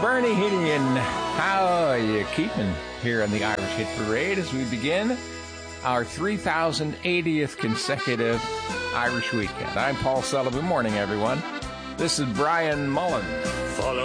Bernie Hedian, how are you keeping here on the Irish Hit Parade as we begin our 3,080th consecutive Irish weekend? I'm Paul Sullivan. Morning, everyone. This is Brian Mullen.